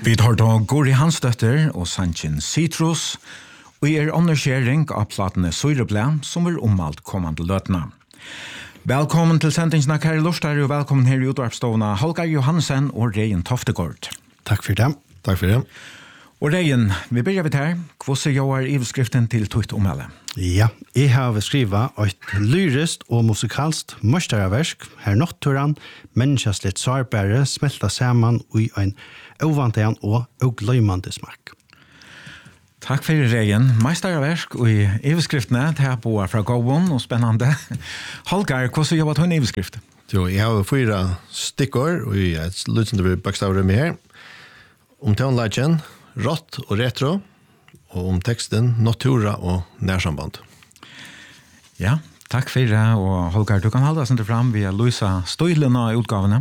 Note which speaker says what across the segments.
Speaker 1: Vi tar da Gori Hansdøtter og Sanchin Citrus, og underskjering av platene Søyreblä, som ommalt kommande løtene. Velkommen til sendingsna, kære lortar, og velkommen her i utvarpstovna Holger Johansen og Reien Toftegård.
Speaker 2: Takk for det. Takk for det.
Speaker 1: Og Reien, vi begynner vidt her. Hvordan gjør iveskriften til Tutt omhelle?
Speaker 2: Ja, jeg har skrivet et lyrist og musikalsk møsterverk, her nokturen, menneskeslitt sårbare, smelta sammen i en ovantian og gløymande smak.
Speaker 1: Takk for Reien. Meisterverk og i iveskriftene, det er på fra Gåbon og spennende. Holger, hvordan gjør hun iveskrift?
Speaker 3: Jo, jeg har 4 stikkår, og jeg er lyttende ved bakstaver med her. Om tonelagen, rått og retro, og om teksten, natura og nærsamband.
Speaker 1: Ja, takk for det, og Holger, du kan holde oss fram via Louisa Støylen og utgavene.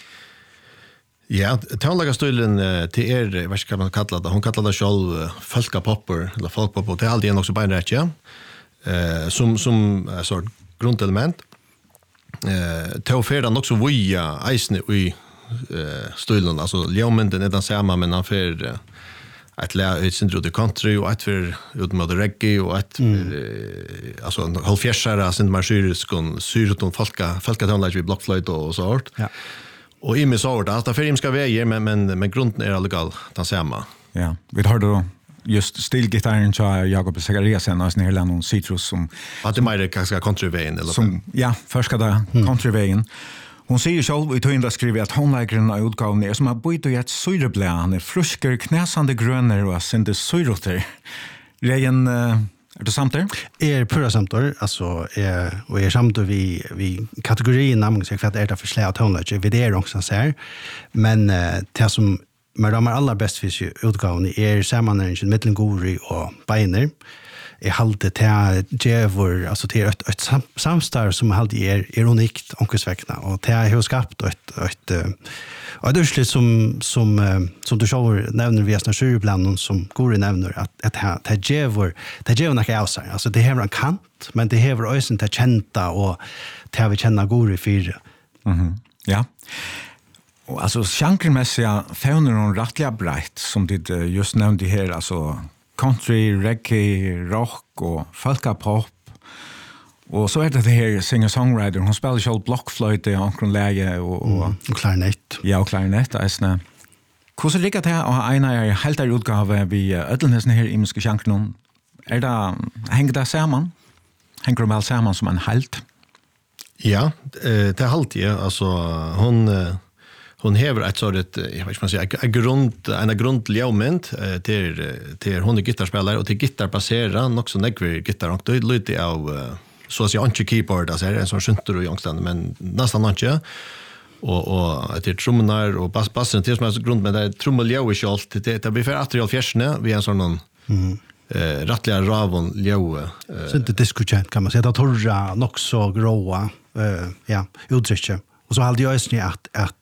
Speaker 3: Ja, tonelagerstøylen til jeg vet ikke hva man kallar det, hun kallar det selv folkapopper, eller folkpopper, det er alltid nok så beinrett, ja, som sort grundelement. Til å ferde nok så via eisene i støylen, altså ljømynden er den samme, men han fer ett lär syndrom till country och ett för utmod reggae och ett alltså halvfjärsare synd marsyriskon syreton folka tonlage vid blockflöjt och så hårt.
Speaker 2: Ja.
Speaker 3: Och i mig så hårt att för ska väger men grunden är allgal den samma.
Speaker 1: Ja, vi har då just stillgitarren till Jakob Zachariasen och snälla någon Citrus som
Speaker 3: att det mer kanske countryvägen eller
Speaker 1: som ja, först ska det countryvägen. Hon säger själv i tøynda skriver att tonleikeren av utgaven är som har bøyt i et søyreblä. Han är frusker, knäsande gröner och sinde søyroter. Reien, det samt där?
Speaker 2: Pura samt där, alltså, och samt vi kategorin namn, så att det för slä tonleikere, vi det också så men det som man ramar allra bäst för sig utgaven sammanhangen mellan Gori och Beiner. Jeg halte til djevor, altså til et samstarv som halte unikt omkringsvekkene, og til jeg har skapt et urslit som du selv nevner via snarsyreplanen, som Gori nevner, at til djevor noe av seg. Altså det hever en kant, men det hever også til kjenta, og til vi kjenner Gori 4.
Speaker 1: Ja. Og altså, sjankermessig fevner hun rettelig breit, som du just nevnte her, altså country, reggae, rock og folkapop. Og så det her singer-songwriter. Hun spiller selv blockfløyte og omkring læge og
Speaker 2: klarinett.
Speaker 1: Ja, og klarinett. Hvordan ligger det å ha en helt utgave vi ødelnesen her i muske sjankeren? Henger det sammen? Henger det vel sammen som en helt?
Speaker 3: Ja, det er alltid. Altså, hon hever ett sådant jag vet inte en grundljumment till hon är gitarrspelare och till gitarrbassera också nägver gitarr och det lite av så att säga inte keyboard alltså en sån synter och jongstand men nästan inte och till trummor och bassen till som är grund men det trummeljau är allt det blir för att real fjärsne vi en sån rattliga ravon ljau
Speaker 2: så det diskuterat kan man säga att torra nog så gråa ja uttrycket. Och så hade jag just att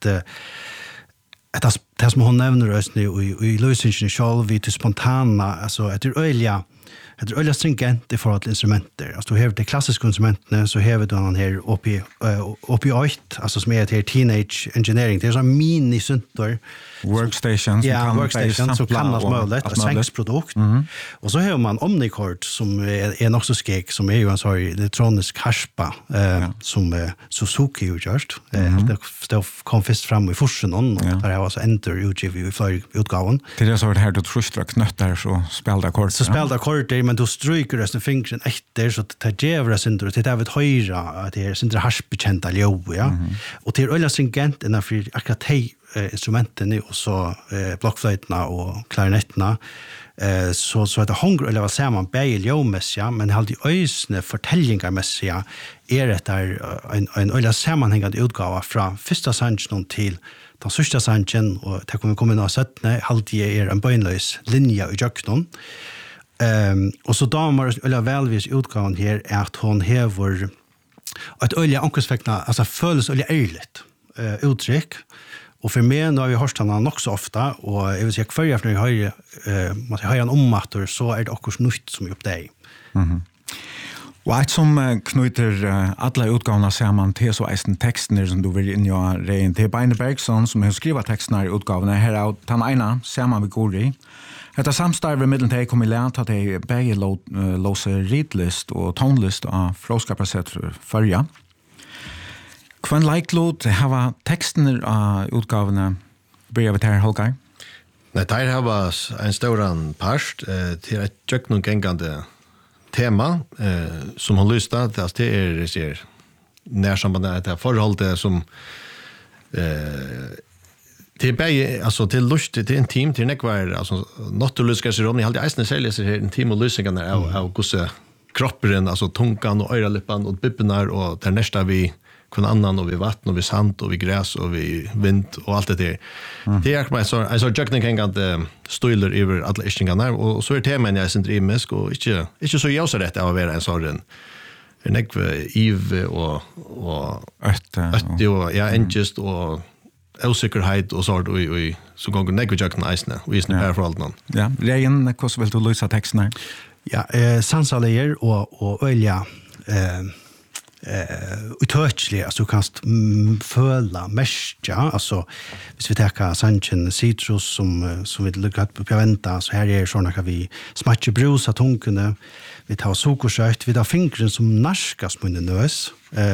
Speaker 2: det som hon nämner just nu i lösningen själv vid spontana alltså att det är öliga stringent i förhållande till instrumenter. Alltså du har det klassiska instrumenterna så har vi den här opioid alltså som är till teenage engineering. Det är så mini-syntor
Speaker 1: workstations
Speaker 2: som kan man möjligt en svängsprodukt. Och så har man Omnichord som är nog så skek som är ju en sån elektronisk harpa som Suzuki har gjort. Det kom först fram i forsen och där var så enter utgiv i flera utgåvan.
Speaker 1: Det är så här du trustar knöttar så spelade ackord.
Speaker 2: Så spelade ackord men du stryker resten fingren efter så det jävla syndor det är vet höra att det är syndor harspekända ljud ja. Och till ölla stringent ena för akkurat instrumenten och så blockflöjterna och klarinetterna så att det hunger eller vad säger man bäljåmässiga men alltid ösne fortällingarmässiga det där en ölla sammanhängande utgåva från första sanchen till den sista sanchen och det kommer komma några sättne alltid en bönlös linje i jöknon. Och så damer eller välvis utgåvan här är att hon häver ett olja omkringsveckna alltså följs olja ärligt uttryck. Och för mig när vi hört han också ofta och jag vill säga kvar efter när jag har en ommattor så är det också nytt som upp dig.
Speaker 1: Och ett som knyter alla utgåvorna samman till så eisen texten som du vill in i rein till Beine Bergson som har skrivit texterna i utgåvorna här av den ena samman vi går i. Detta samstarv med till kom i lärt att det bäge låser ritlist och tonlist av fråskapaset förja. Kvann likelot hava texten av utgåvorna brevet här Holger?
Speaker 3: Nej, det här var en stor part till ett köknungängande tema som har lyssnat att det är närsambandet det förhållet som till bäge alltså till lust till intimt till nekvar alltså naturliga sig om ni alltid äsna säljer sig intim och lösningarna av gosse kroppen alltså tungan och öraläppan och bibbenar och där nästa vi kun annan och vi vatten och vi sand och vi gräs och vi vind och allt det där. Det är mig så alltså jag kan inte stoiler över alla istingarna och så är teman jag syns drimisk och inte så jag så rätt av att vara en sån en iv och och ja just och osäkerhet och sånt och så går det nekva jakten isna och isna här för allt någon.
Speaker 1: Ja, Regen hur vill du lösa texten?
Speaker 2: Ja, sansalejer och ölja uttouchlig, alltså du kan føla mestja, alltså hvis vi tar sanchen citrus som vi lyckat på vänta så här är såna kan vi smatcha brus av tungene, vi tar sockersött, vi tar fingren som narskas på den nøs,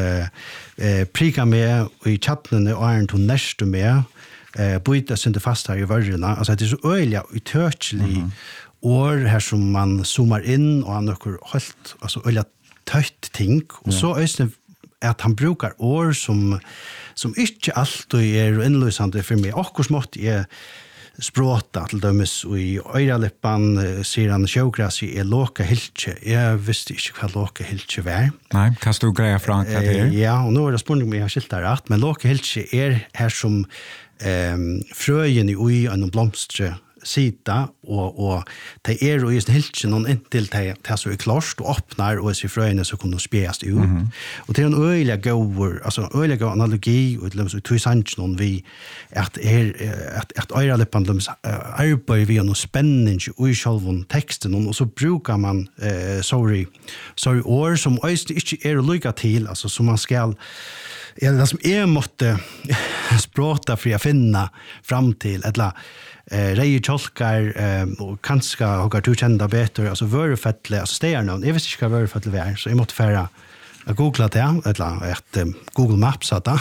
Speaker 2: prika med i chattene och är till nästa med, byta synte fast här i värjorna, alltså det är så öliga uttouchlig år här som man zoomar in och han har hållt, alltså öliga tøtt ting, og så er at han brukar ord som ikke alltid er innløsende for meg. Akkur smått er språta til dømes, og i øyralippan sier han sjågrassi er låka hiltje. Jeg visste ikke hva låka hiltje var.
Speaker 1: Nei, kan du greia fra hva det er?
Speaker 2: Ja, og nå er det spørsmål om jeg har skilt der rett, men låka hiltje er her som frøyen i ui og noen blomstre sida och det är ju just helt någon intill det så är klart och öppnar och så fröjne så kommer spjäst ut. Och det är en öliga gåvor, alltså öliga analogi och det så två sanchen vi att öra läppan arbete vi någon spänning i själva texten och så brukar man sorry or som inte är lika till alltså som man ska det som är måste språta för att finna fram till eller Rei tolkar och kanske har du kända bättre alltså vörfettle alltså stjärnan jag visste inte vad vörfettle var så jag måste färra googla det eller ett Google Maps att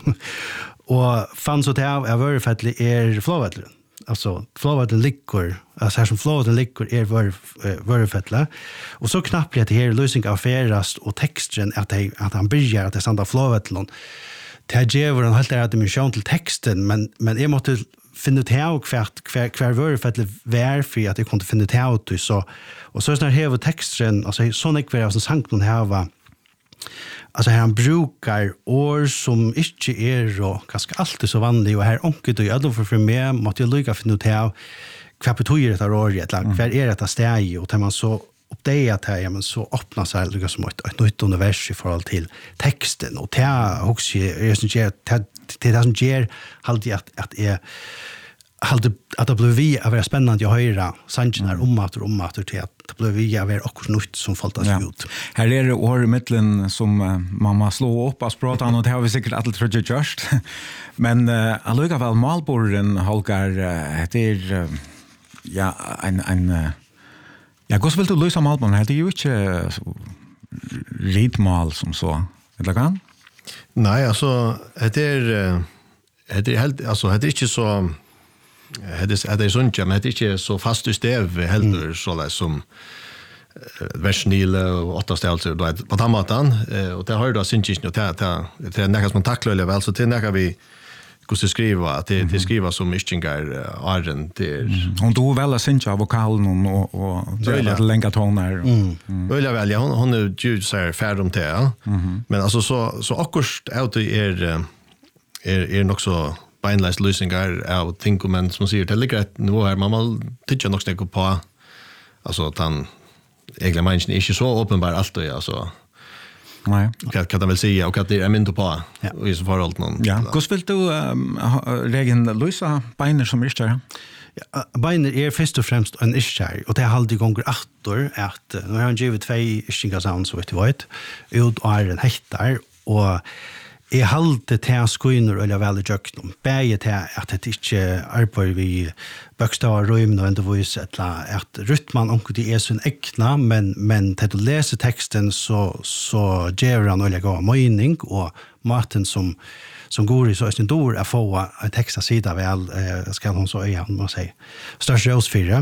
Speaker 2: och fann så det är vörfettle är flowettle alltså flowettle ligger alltså här som flowettle ligger är vörfettle och så knappt det här lösning av färast och texten att han börjar att det sända flowettle det ger en helt annan dimension till texten men jag måste finna ut här kvar var för att vara för att jag kunde finna ut här så och så när här texten alltså sån ekvar som sank någon här var alltså han brukar ord som inte är och ganska alltid så vanligt och här onket och jag för mig måste jag lycka finna ut här kvar betyder det ord eller kvar är det steg och tar man så uppdaterat här men så öppnar sig liksom som ett nytt univers i förhåll till texten och det också är det som ger alltid att är att det blev vi att vara spännande att höra sanningar om att till att det blev vi att vara också nytt som faltas ut.
Speaker 1: Här är det år i mitten som mamma slår upp av språten och det har vi säkert alltid trott just. Men alluga väl Malborren Holger det är ja en jag går så väl till lösa Malborren det är ju inte ritmal som så. Eller kan?
Speaker 3: Nej, alltså det är helt alltså det är inte så det är sånt men det är inte så fast stäv heller så där som versnile och åtta stälser då på tamatan och det har då syns inte det är nästan som tacklar eller väl så till när vi skulle skriva att det skriva som mistingar arren till
Speaker 1: hon då väl syns av vokalen och det är länga toner
Speaker 3: väl väl hon är ju så här färdig till men alltså så akkurat out är nog så beinleis lösningar av tinkomen som säger det ligger ett nivå här man tycker nog snäcka på alltså att han egentligen människan är inte så uppenbar allt och alltså
Speaker 1: nej
Speaker 3: kan väl säga och att det är mynt på i så fall allt någon
Speaker 1: ja hur vill du Regen lösa beiner som är där
Speaker 2: Beiner først og fremst en iskjær, og det er alltid gonger aktor, at nå har han givet 2 iskjingasavn, så vet du vet, ut og er en hektar, og jeg halte til skuiner eller vel i jøkken, bæge til at det ikke arbeider vi bøkstav røym og endevis, at rytman omkring de sin egna, men til å lese teksten så gjør han eller gav mening, og maten som går i så en dår er få en teksta sida vel, skal hun så øye, man sier, størst råsfyrre.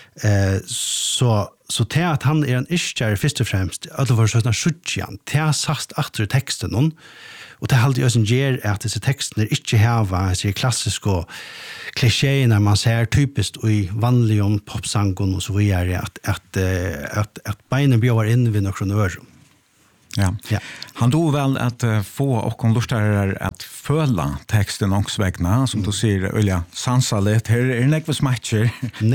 Speaker 2: Så til at han er en iskjær først og fremst, at det var sånn skjutjan, til jeg sagt atter teksten noen, og det er alltid også en gjør at disse tekstene ikke har disse klassiske klisjéene man ser typisk i vanlige popsangen og så videre, at beina bjør inn ved noen ører.
Speaker 1: Ja. Han då väl att få och lustar att føla texten ångsvägna som du ser Ölja sansalet här är nekvas matcher.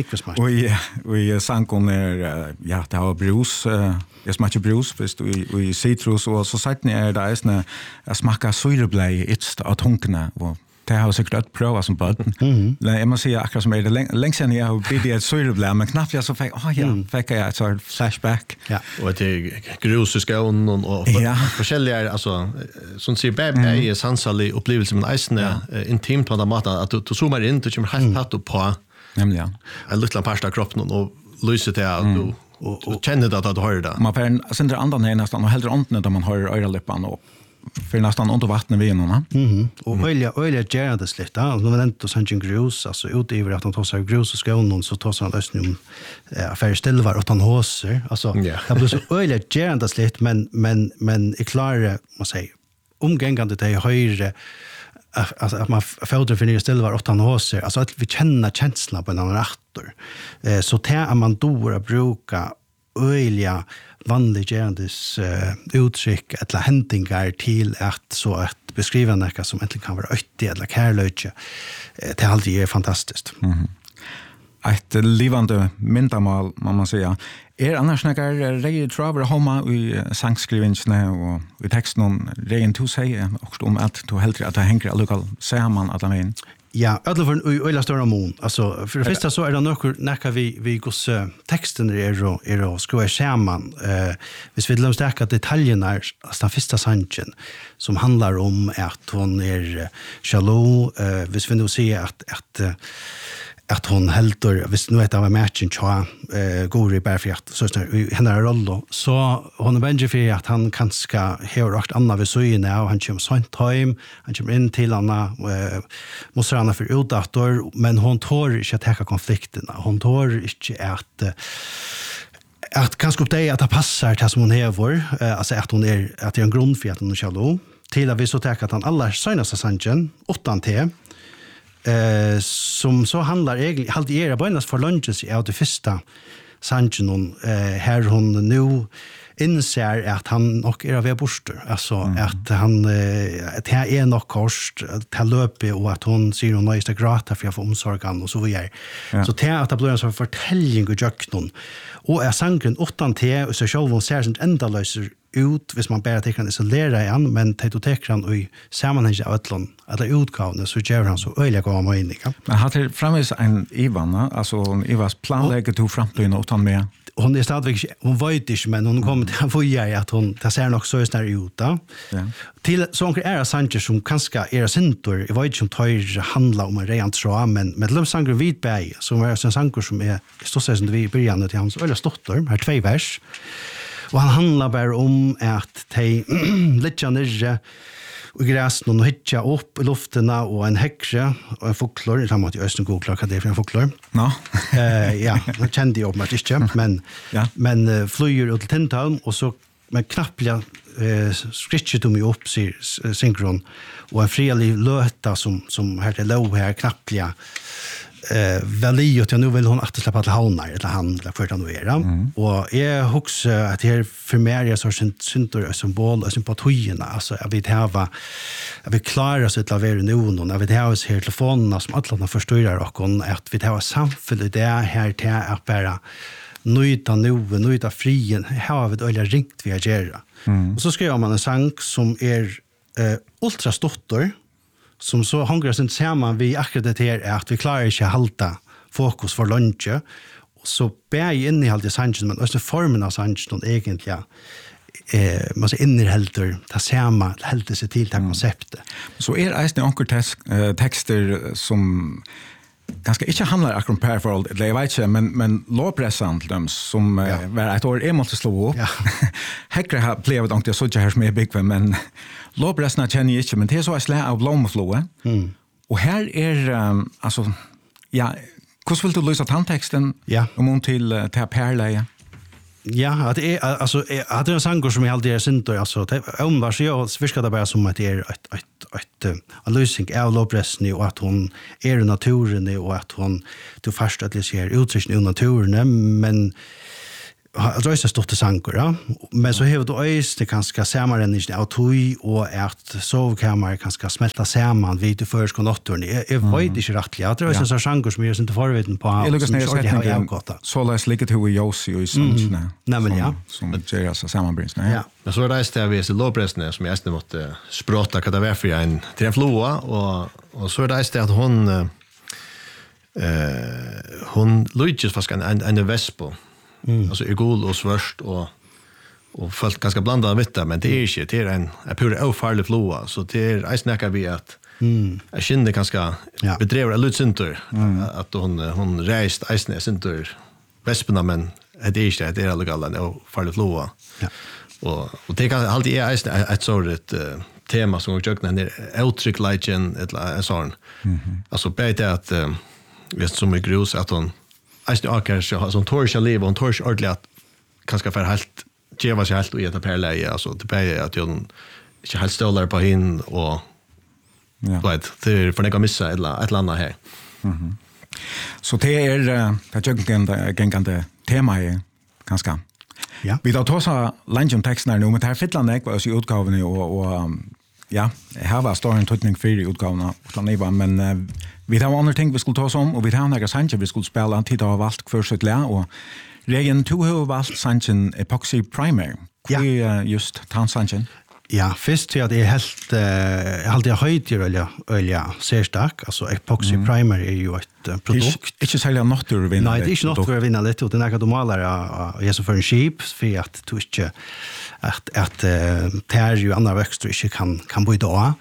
Speaker 1: Och sankon är ja det har brus jag smakar brus först och citrus och så sagt ni är det är jag smakar syreblä it's att hunkna och det har säkert att pröva som button. Jag måste säga akkurat som är det länge sedan jag har blivit ett syreblä men knappt jag så fick fick jag ett sånt flashback.
Speaker 3: Ja. Och det grus i skån och forskjelliga alltså som ser bättre i sansali upplevelse men isne intimt på den maten att du zoomar in du kommer helt platt på
Speaker 1: nämligen
Speaker 3: en liten pasta kroppen och lyser det att du och känner att du hör det.
Speaker 1: Man får sen det andra nästan och hellre onten där man hör öraläppan och för nästan under vattnet vid honom.
Speaker 2: Och öliga gärna det släta. Och när inte sanchen grus alltså utöver att han tar sig grus och skån så tar han lösning affär stillvar och han håser. Alltså det blir så öliga gärna det slätt men är klara man säger omgångande det högre alltså att man följer för nya stillvar och han håser. Alltså att vi känner känslan på en annan aktor. Så att man då bruka öliga vanliggörandes uttryck eller händingar till att så att beskriva något som egentligen kan vara ötti eller kärlöjtje. Det är alltid fantastiskt.
Speaker 1: Ett livande myndamal, man säga. Annars några rejält traver hemma i sangskrivningarna och i texten om rejält to säga också om att du helt att det hänger allokal säger man att man
Speaker 2: Ja, alla för en öla stora mån. Alltså för det första så är det några vi gos texten är och skriva samman. Hvis vi vill stärka detaljerna den första sanchen som handlar om att hon är jaloux, hvis vi nu ser att hon helter visst nu av matchen cha går i barfjärt så snart hennes roll så hon är vänlig för att han kanske har rakt andra vid söjen och han kommer sånt hem han kommer in till Anna måste han för utdator men hon tår inte att täcka konflikterna hon tår inte att kanske upp det att det passar till som hon häver alltså att hon är att det är en grund för att hon är jaloux till att vi så täcka att han alla senaste sanchen 8t som så handlar egentligen alltid era bönas för lunches i det första sanchen här hon nu inser att han och är av borster alltså att han det här är nog kost till löpe och att hon ser hon nästa grata för att få omsorgan och så vidare så det att det blir en sån förtällning och jöknon och är sanken 8t och så själv hon ser sånt ända löser ut hvis man bare tenker han isolera igjen, men teker han i sammenheng av eller utgavene, så gjør han så øyelig gav mening.
Speaker 1: Men har det fremvis en Ivana, altså Ivas planlegger to fremtiden og han med?
Speaker 2: Hon är stadigvæk hon vet inte men hon kommer till att få ge att hon det ser nog så snär ut då. Ja. Till sånker är Sanchez som kanske är sintor. Jag vet inte om tar handla om en rent så men med de sanger vitberg som är en sanger som är står så som vi början till hans eller stottor har 2 vers. Och han handlar bara om att de lite nere och gräsen och hitcha upp i lufterna och en häxa och en fåglar. Det har man i Östen googlar vad det är för en fåglar.
Speaker 1: Ja.
Speaker 2: Ja, jag kände ju upp inte men flyger ut till Tintalm och så med knappliga skritchet de upp synkron och en fredlig löta som här till låg här knappliga väl att nu vill hon att släppa till havnar eller handla för att nu och jag husar att det är för mig så syntor symbol och sympatierna alltså jag vet här vi klarar oss att lavera nu och jag vet här oss här telefonerna som alla förstår och att vi har samfällt det här till att bara nöjda frien här har vi ett öliga ringt vi agerar och så skriver man en sang som är ultrastottor som så hangrar sin samman vi akkurat det här att vi klarar inte att halta fokus for lunge. Så bär ju in i allt i sanchen, men också formen av sanchen egentligen man säger innerhälter ta samma helt sig till det konceptet.
Speaker 1: Så det onkel texter som ganska inte handlar akkurat om parforhold, eller jag vet inte, men lovpressen till dem som var ett år måste slå upp. Häckre har blivit onkel så jag här som är big men lovpressen känner jag inte, men det är så att slä av blomflå. Och här alltså hur vill du lösa tandtexten om till perleje?
Speaker 2: Ja, det är alltså att det är sånger som jag alltid är synd alltså om var så jag viskar det bara som att det är en lösning av lovpressen och att hon är i naturen och att hon du först att det ser uttrycken i naturen men alltså är stort sanger ja men så har du öst det kanske sammanränningen av toj och att sovkammare kanske smälta samman vid du först går naturen jag vet inte rätt jag tror det är så sanger som jag inte förveten på
Speaker 1: jag lyckas när så läs lika till vi Josi och sånt
Speaker 2: nej men ja
Speaker 1: som det är så sammanbrins
Speaker 3: ja men så är det vi så lovpressen som jag nästan måste språta vad det var för en till en floa och så är det att hon lyckas fast en vespo alltså gul och svart och folk ganska blandade vitt men det är inte det är en pur ofarlig floa så det är snackar vi att jag kände ganska bedrev en lutcenter att hon rejst isne center vesperna men det är inte det är legalt och farlig floa och det kan alltid är ett sådant tema som jag tycker är uttryck legend eller sån alltså bättre att visst som är grus att hon Eisne akkurat som torsja liv og torsja ordentlig at kanskje for helt djeva seg helt og gjeta perleie, altså det er at hun ikke helt stålar på hinn og vet, det er for nekka missa et eller annet her.
Speaker 1: Så det er gengande tema i ganske. Vi tar tåsa langt om teksten her nå, men det er fytland ekva oss i utgavene og her var stor en tøtning for i utgavene, men vi har andre ting vi skulle ta oss om, og vi har noen sanger vi skulle spille, tid av valgt for sitt le, og Regen, du har valgt sangen Epoxy Primer. Hva er just tannsangen?
Speaker 2: Ja, først til at jeg alltid har høyt i øyla særstak, altså Epoxy Primer er jo et produkt.
Speaker 1: Ikke særlig naturvinnerlig?
Speaker 2: Nei, det er ikke naturvinnerlig, og det er noe du maler av jeg som fører en skip, for at du ikke, at det er jo andre vekster ikke kan bo i dag.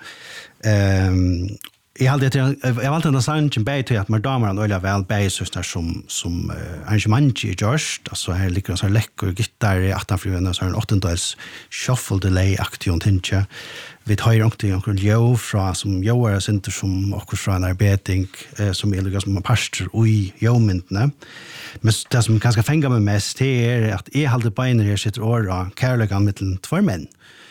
Speaker 2: Jag har alltid en sangen bäg till att damer och öliga väl bägsöstar som arrangemang i just alltså här ligger en sån läcker gitarr i 18-frivända så en 8-tals shuffle delay-aktig och tinge vi har ju någonting ljå från som jåar center som också från arbeting som är liksom en pastor i jåmyndene men det som ganska fänga mig mest är att jag hade beiner här sitter åra kärlekan mellan två män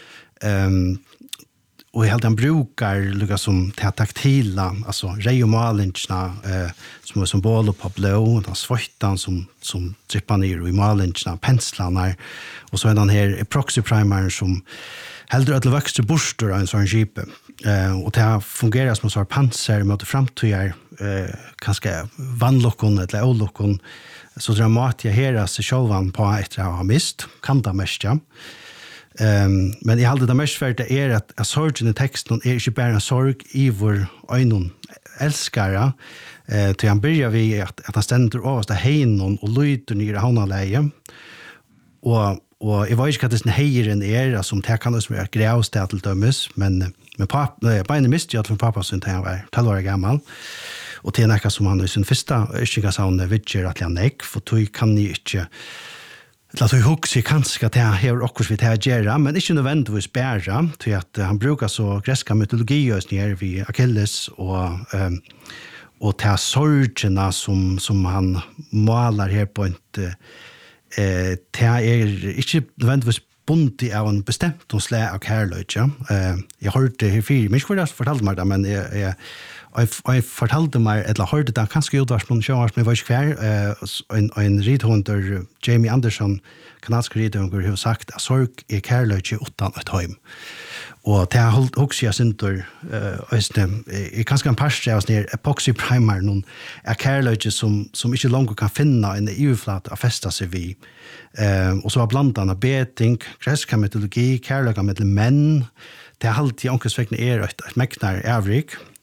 Speaker 2: och helt han brukar lukka som taktila alltså reomalinchna som är symbol på blå och svartan som drippar ner i malinchna penslarna och så är den här epoxy primer som heldur att växer borstar en sån skip och det fungerar som så pansar mot framtida kanske vannlockon eller olockon så dramatiskt här så självan på ett ha mist kan det mesta men jag hade det mest för det är att sorgen i texten är inte bara en sorg i vår ögon älskare till han börjar vi att han ständer av oss där hejen och lyder ner i havnaläge och jag vet inte att det hejen är som det kan det vara grävstad till dömes men pappa miste jag från pappa som han var 12 år gammal och det är något som han i sin första yrkesavne vidger att han är för tog kan ni inte Låt oss huxa kanske att det här också vi tar göra men inte nödvändigtvis bära till att han brukar så grekiska mytologi just ner vid Achilles och ta sorgerna som han målar här på ett det är inte nödvändigtvis bundet av en bestämt slag av kärlöjt. Jag hörde det här fyra, men jag fortalte mig det, men jeg fortalte meg, eller hørte det kanskje utvarsmål, men jeg var ikke hver, en ridhånder, Jamie Anderson, kanadsk ridhånder, har sagt at sorg er kærløyde utan et heim. Og det har holdt også jeg synder, er kanskje en parstre av sånne epoxy primer, noen er kærløyde som ikke langt kan finne en EU-flat av festa seg vi. Og så var blant annet beting, greska mytologi, kærløyde med menn, det har alltid omkringsvekkene et meknar avrik,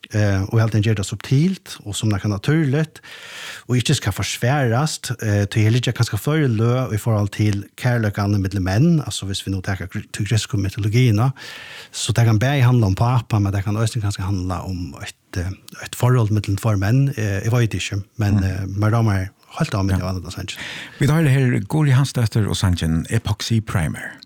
Speaker 2: och helt enkelt det subtilt och som det kan naturligt och inte ska försväras till lite ganska förlö i förhåll till kärlekan med män alltså hvis vi nu tar till grekisk mytologin så det kan bära handla om pappa men det kan också ganska handla om ett förhåll mellan två män jag vet inte men madamar helt av med det andra sanchen
Speaker 1: vi har det här Guri Hansdotter och sanchen Epoxy Primer